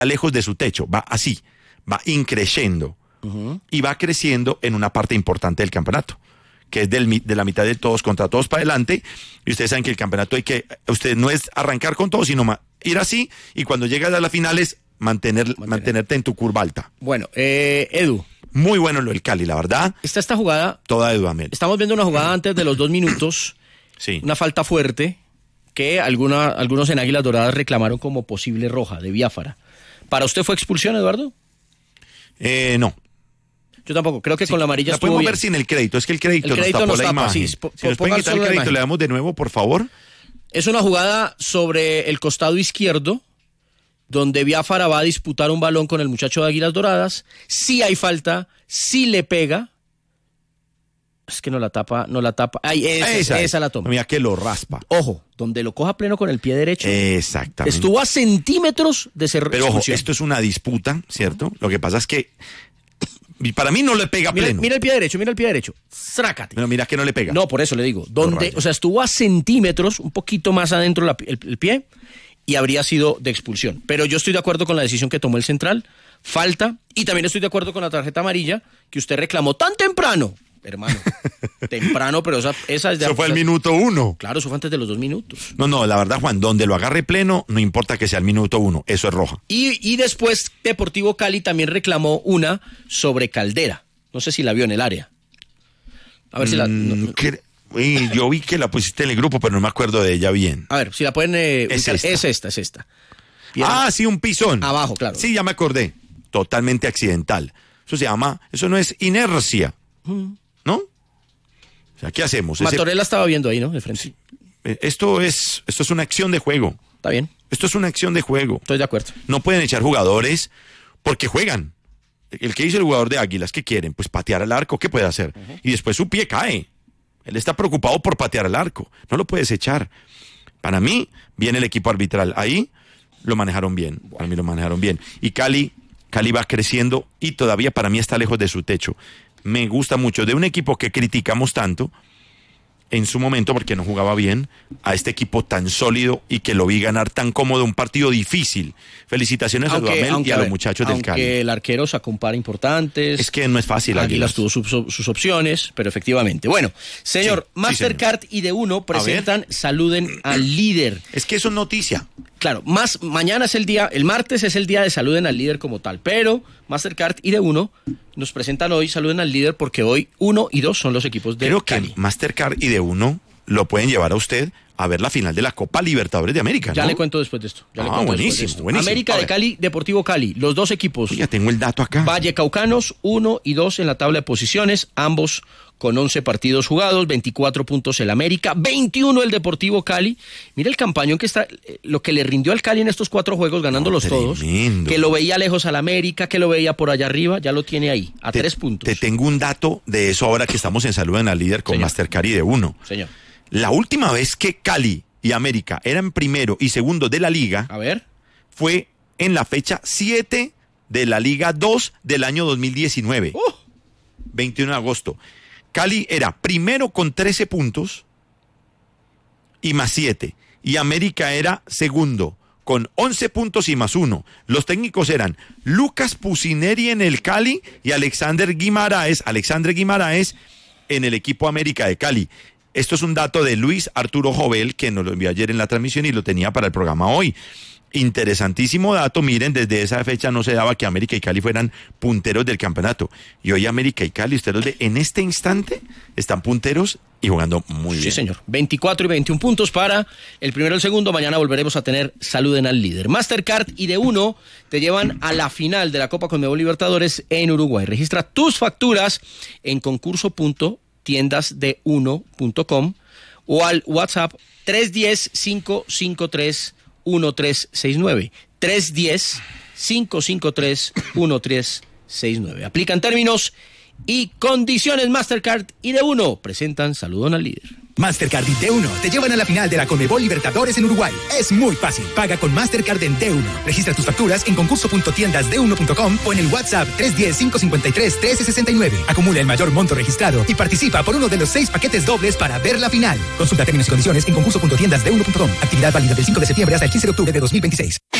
lejos de su techo, va así, va increciendo y va creciendo en una parte importante del campeonato, que es de la mitad de todos contra todos para adelante, y ustedes saben que el campeonato usted no es arrancar con todo, sino ir así, y cuando llegas a las finales, mantenerte en tu curva alta. Bueno, Edu. Muy bueno lo del Cali, la verdad. Esta jugada. Toda de Dudamel. Estamos viendo una jugada antes de los 2 minutos. Sí. Una falta fuerte que algunos en Águilas Doradas reclamaron como posible roja de Biafara. ¿Para usted fue expulsión, Eduardo? No. Yo tampoco, creo que con la amarilla estuvo podemos bien. ver sin el crédito, es que el crédito nos tapó la imagen. Sí, si nos pueden quitar el crédito, le damos de nuevo, por favor. Es una jugada sobre el costado izquierdo, donde Biafara va a disputar un balón con el muchacho de Águilas Doradas. Sí hay falta, sí le pega. Es que no la tapa. Ay, esa la toma. Mira que lo raspa. Ojo, donde lo coja pleno con el pie derecho. Exactamente. Estuvo a centímetros de ser Pero ojo, expulsión. esto es una disputa, ¿cierto? Lo que pasa es que para mí no le pega pleno. Mira el pie derecho. Zrácate. Pero mira que no le pega. No, por eso le digo. Estuvo a centímetros, un poquito más adentro el pie, y habría sido de expulsión. Pero yo estoy de acuerdo con la decisión que tomó el central. Falta. Y también estoy de acuerdo con la tarjeta amarilla que usted reclamó tan temprano. Hermano, temprano, pero esa es de... Eso fue el minuto 1. Claro, eso fue antes de los 2 minutos. No, la verdad, Juan, donde lo agarre pleno, no importa que sea el minuto 1, eso es roja. Y después Deportivo Cali también reclamó una sobre Caldera. No sé si la vio en el área. A ver si la... yo vi que la pusiste en el grupo, pero no me acuerdo de ella bien. A ver, si la pueden... Es esta. Es esta. Sí, un pisón. Abajo, claro. Sí, ya me acordé. Totalmente accidental. Eso no es inercia. ¿No? O sea, ¿qué hacemos? Matorella estaba viendo ahí, ¿no? De frente. Sí. Esto es una acción de juego. Está bien. Esto es una acción de juego. Estoy de acuerdo. No pueden echar jugadores porque juegan. El que dice el jugador de Águilas, ¿qué quieren? Pues patear al arco, ¿qué puede hacer? Y después su pie cae. Él está preocupado por patear al arco. No lo puedes echar. Para mí, viene el equipo arbitral. Ahí lo manejaron bien. Para mí lo manejaron bien. Y Cali va creciendo y todavía para mí está lejos de su techo. Me gusta mucho de un equipo que criticamos tanto en su momento porque no jugaba bien, a este equipo tan sólido y que lo vi ganar tan cómodo, un partido difícil. Felicitaciones a Dudamel y a los muchachos del Cali. Aunque el arquero sacó un par importantes. Es que no es fácil. Águilas tuvo sus opciones, pero efectivamente. Bueno, señor, sí, Mastercard y D1 presentan Saluden al Líder. Es que eso es noticia. Claro, mañana es el martes es el día de Saluden al Líder como tal, pero Mastercard y D1 nos presentan hoy Saluden al Líder porque hoy 1 y 2 son los equipos de Cali. Creo que Mastercard y D1 lo pueden llevar a usted a ver la final de la Copa Libertadores de América, ¿no? Ya le cuento después de esto. Buenísimo. América de Cali, Deportivo Cali, los dos equipos. Ya tengo el dato acá. Vallecaucanos, 1 y 2 en la tabla de posiciones, ambos con 11 partidos jugados, 24 puntos el América, 21 el Deportivo Cali. Mira el campañón que está, lo que le rindió al Cali en estos 4 juegos, ganándolos todos. Que lo veía lejos al América, que lo veía por allá arriba, ya lo tiene ahí, a 3 puntos. Te tengo un dato de eso ahora que estamos en Saluden al Líder con Mastercard y D1. Señor. La última vez que Cali y América eran primero y segundo de la liga, fue en la fecha 7 de la Liga 2 del año 2019. 21 de agosto. Cali era primero con 13 puntos y más 7. Y América era segundo con 11 puntos y más 1. Los técnicos eran Lucas Pusineri en el Cali y Alexandre Guimaraes en el equipo América de Cali. Esto es un dato de Luis Arturo Jovel, que nos lo envió ayer en la transmisión y lo tenía para el programa hoy. Interesantísimo dato, miren, desde esa fecha no se daba que América y Cali fueran punteros del campeonato. Y hoy América y Cali, ustedes los ve, en este instante están punteros y jugando muy bien. Sí, señor. 24 y 21 puntos para el primero y el segundo. Mañana volveremos a tener Saluden al Líder. Mastercard y D1 te llevan a la final de la Copa Conmebol Libertadores en Uruguay. Registra tus facturas en concurso.tiendasde1.com o al WhatsApp 310-553-1369. 310-553-1369. Aplican términos y condiciones. Mastercard y D1 presentan Saluden al Líder. Mastercard y D1 te llevan a la final de la Conmebol Libertadores en Uruguay. Es muy fácil. Paga con Mastercard en D1. Registra tus facturas en concurso.tiendasde1.com o en el WhatsApp 310-553-1369. Acumula el mayor monto registrado y participa por uno de los 6 paquetes dobles para ver la final. Consulta términos y condiciones en concurso.tiendasde1.com. Actividad válida del 5 de septiembre hasta el 15 de octubre de 2026.